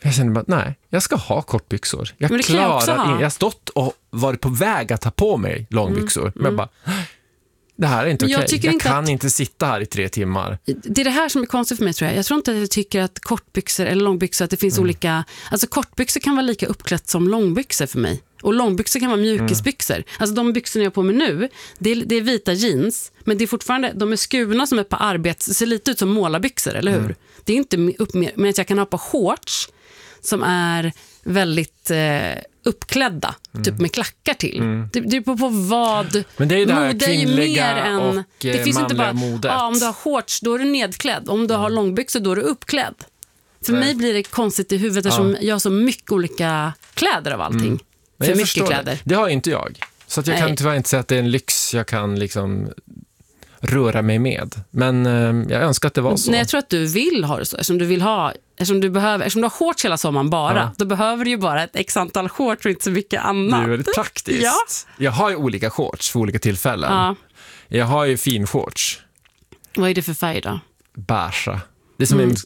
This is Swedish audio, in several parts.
Jag kände bara, nej, jag ska ha kortbyxor. Jag har stått och varit på väg att ta på mig långbyxor. Men jag bara, det här är inte okej. Jag kan inte sitta här i 3 timmar. Det är det här som är konstigt för mig, tror jag. Jag tror inte att jag tycker att kortbyxor eller långbyxor, att det finns olika... Alltså kortbyxor kan vara lika uppklätt som långbyxor för mig. Och långbyxor kan vara mjukisbyxor. Alltså de byxorna jag har på mig nu, det är vita jeans. Men det är fortfarande, de är skurna som ett par arbets... Det ser lite ut som målarbyxor, eller hur? Det är inte men att jag kan ha på shorts som är väldigt uppklädda, typ med klackar till. Det är på vad... Men det är ju det här kvinnliga och det finns inte bara, modet. om du har shorts, då är du nedklädd. Om du har långbyxor, då är du uppklädd. För mig blir det konstigt i huvudet eftersom jag har så mycket olika kläder av allting. För mycket kläder. Det har inte jag. Så att jag kan tyvärr inte säga att det är en lyx jag kan liksom röra mig med. Men jag önskar att det var så. Nej, jag tror att du vill ha det så. Eftersom du har shorts hela sommaren bara, då behöver du ju bara ett x antal shorts och inte så mycket annat. Det är väldigt praktiskt. Ja. Jag har ju olika shorts för olika tillfällen. Ja. Jag har ju fin shorts. Vad är det för färg då? Beige. Det är som en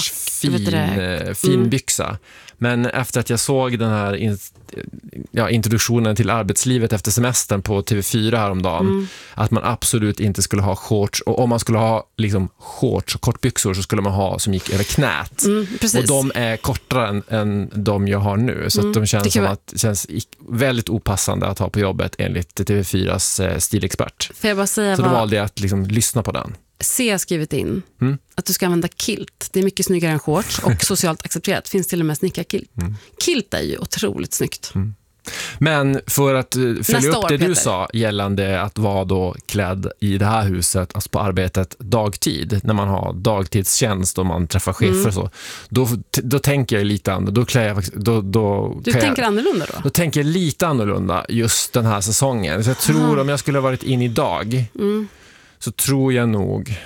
beige fin byxa. Men efter att jag såg den här introduktionen till arbetslivet efter semestern på TV4 häromdagen, att man absolut inte skulle ha shorts, och om man skulle ha liksom shorts och kortbyxor så skulle man ha som gick över knät. Och de är kortare än de jag har nu, så att de känns väldigt opassande att ha på jobbet enligt TV4s stilexpert. Får jag bara säga så då valde jag att liksom lyssna på den. C har skrivit in att du ska använda kilt. Det är mycket snyggare än shorts och socialt accepterat. Finns till och med snickarkilt. Kilt är ju otroligt snyggt. Men för att följa upp det Peter, du sa gällande att vara då klädd i det här huset, alltså på arbetet dagtid, när man har dagtidstjänst och man träffar chefer och så, då tänker jag lite annorlunda. Du tänker annorlunda då? Då tänker jag lite annorlunda just den här säsongen. Så jag tror om jag skulle ha varit in idag så tror jag nog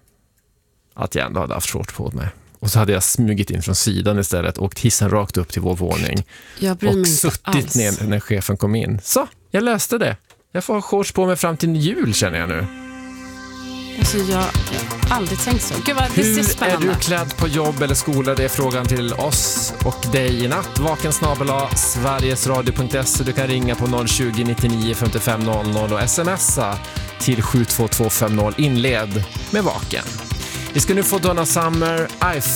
att jag ändå hade haft shorts på mig. Och så hade jag smugit in från sidan istället, åkt hissen rakt upp till vår våning och suttit ner när chefen kom in. Så, jag löste det. Jag får ha shorts på mig fram till jul, känner jag nu. Alltså jag har aldrig tänkt så. Gud, det ser spännande. Hur är du klädd på jobb eller skola? Det är frågan till oss och dig i natt. vaken@sverigesradio.se. Du kan ringa på 020 99 55 00 och smsa till 72250. Inled med Vaken. Vi ska nu få Donna Summer, I